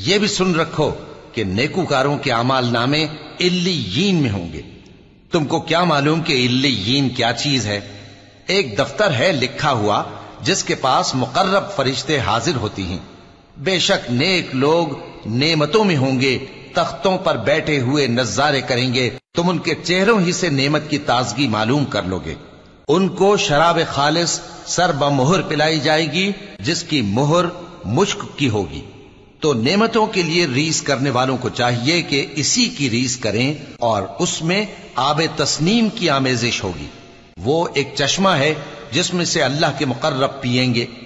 ये भी सुन रखो कि नेकूकारों के अमाल नामे इल्लीयीन में होंगे। तुमको क्या मालूम कि इल्लीयीन क्या चीज है? एक दफ्तर है लिखा हुआ जिसके पास मुकर्रब फरिश्ते हाजिर होती हैं। बेशक नेक लोग नेमतों में होंगे, तख्तों पर बैठे हुए नजारे करेंगे। तुम उनके चेहरों ही से नेमत की ताजगी मालूम कर लोगे। उनको शराब खालिस सर बमुहर पिलाई जाएगी, जिसकी मुहर मुश्क की होगी। तो नेमतों के लिए रीस करने वालों को चाहिए कि इसी की रीस करें, और उसमें आबे तस्नीम की आमेजिश होगी। वो एक चश्मा है जिसमें से अल्लाह के मुकर्रब पिएंगे।